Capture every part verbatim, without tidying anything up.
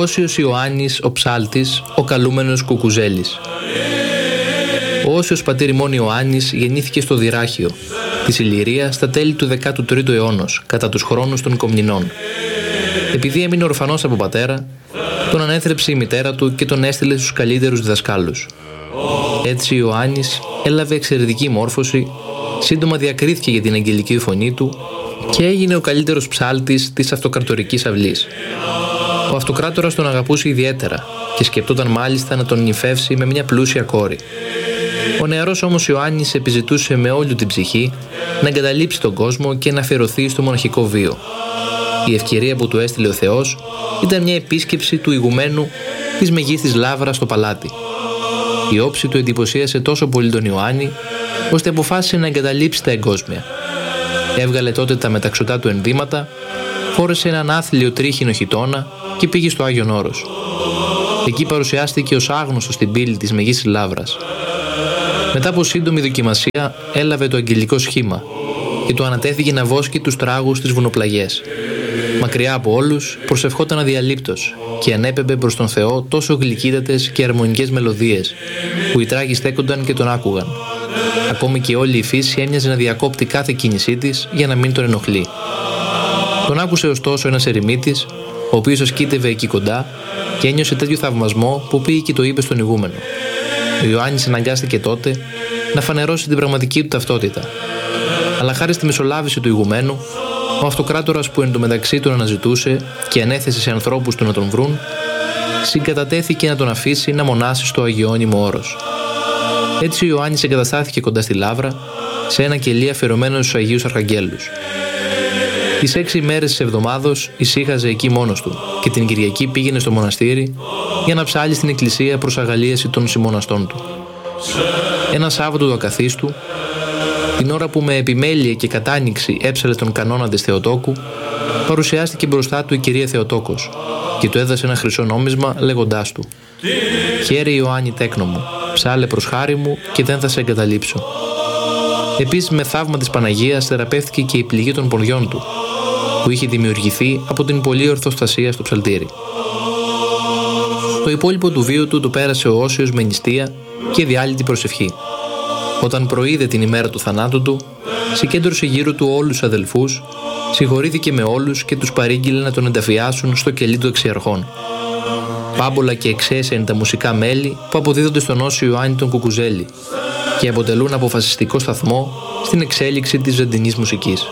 Όσιος Ιωάννης ο ψάλτης, ο καλούμενος Κουκουζέλης. Ο Όσιος πατήρ ημών Ιωάννης γεννήθηκε στο Δυράχιο της Ηλυρίας στα τέλη του δέκατου τρίτου αιώνος, κατά τους χρόνους των Κομνηνών. Επειδή έμεινε ορφανός από πατέρα, τον ανέθρεψε η μητέρα του και τον έστειλε στους καλύτερους διδασκάλους. Έτσι ο Ιωάννης έλαβε εξαιρετική μόρφωση, σύντομα διακρίθηκε για την αγγελική φωνή του και έγινε ο καλύτερος ψάλτης της αυτοκρατορικής αυλής. Ο αυτοκράτορας τον αγαπούσε ιδιαίτερα και σκεπτόταν μάλιστα να τον νηφεύσει με μια πλούσια κόρη. Ο νεαρός όμως Ιωάννης επιζητούσε με όλη την ψυχή να εγκαταλείψει τον κόσμο και να αφιερωθεί στο μοναχικό βίο. Η ευκαιρία που του έστειλε ο Θεός ήταν μια επίσκεψη του ηγουμένου της Μεγίστης Λαύρας στο παλάτι. Η όψη του εντυπωσίασε τόσο πολύ τον Ιωάννη, ώστε αποφάσισε να εγκαταλείψει τα εγκόσμια. Έβγαλε τότε τα μεταξωτά του ενδύματα, φόρεσε έναν άθλιο τρίχινο χιτώνα και πήγε στο Άγιον Όρος. Εκεί παρουσιάστηκε ως άγνωστος στην πύλη της Μεγίστης Λαύρας. Μετά από σύντομη δοκιμασία έλαβε το αγγελικό σχήμα και του ανατέθηκε να βόσκει τους τράγους στις βουνοπλαγιές. Μακριά από όλους προσευχόταν αδιαλείπτως και ανέπεμπε προς τον Θεό τόσο γλυκύτατες και αρμονικές μελωδίες που οι τράγοι στέκονταν και τον άκουγαν. Ακόμη και όλη η φύση έμοιαζε να διακόπτει κάθε κίνησή της για να μην τον ενοχλεί. Τον άκουσε ωστόσο ένας ερημίτης, ο οποίος ασκήτευε εκεί κοντά και ένιωσε τέτοιο θαυμασμό που πήγε και το είπε στον ηγούμενο. Ο Ιωάννης αναγκάστηκε τότε να φανερώσει την πραγματική του ταυτότητα. Αλλά χάρη στη μεσολάβηση του ηγουμένου, ο αυτοκράτορας που εν τω μεταξύ τον αναζητούσε και ανέθεσε σε ανθρώπους του να τον βρουν, συγκατατέθηκε να τον αφήσει να μονάσει στο αγιώνυμο όρος. Έτσι ο Ιωάννης εγκαταστάθηκε κοντά στη Λαύρα, σε ένα κελί αφιερωμένο στους Αγίους Αρχαγγέλους. Τις έξι ημέρες της εβδομάδος ησύχαζε εκεί μόνος του και την Κυριακή πήγαινε στο μοναστήρι για να ψάλει στην εκκλησία προς αγαλίαση των συμμοναστών του. Ένα Σάββατο του ακαθίστου, την ώρα που με επιμέλεια και κατάνοιξη έψαλε τον κανόνα της Θεοτόκου, παρουσιάστηκε μπροστά του η κυρία Θεοτόκος και του έδωσε ένα χρυσό νόμισμα λέγοντάς του «Χαίρε Ιωάννη τέκνο μου, ψάλε προς χάρη μου και δεν θα σε εγκαταλείψω». Επίσης με θαύμα της Παναγίας θεραπεύτηκε και η πληγή των ποδιών του, που είχε δημιουργηθεί από την πολλή ορθοστασία στο ψαλτήρι. Το υπόλοιπο του βίου του το πέρασε ο Όσιος με νηστεία και διάλυτη προσευχή. Όταν προείδε την ημέρα του θανάτου του, συγκέντρωσε γύρω του όλους τους αδελφούς, συγχωρήθηκε με όλους και τους παρήγγειλε να τον ενταφιάσουν στο κελί του Εξιαρχών. Πάμπολα και εξαίσια είναι τα μουσικά μέλη που αποδίδονται στον Όσιο Ιωάννη τον Κουκουζέλη και αποτελούν αποφασιστικό σταθμό στην εξέλιξη της ζωντινής μουσικής.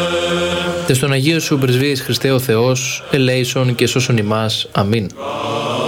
Τες τον Αγίο Σου πρεσβείες Χριστέ ο Θεός, ελέησον και σώσον ημάς. Αμήν.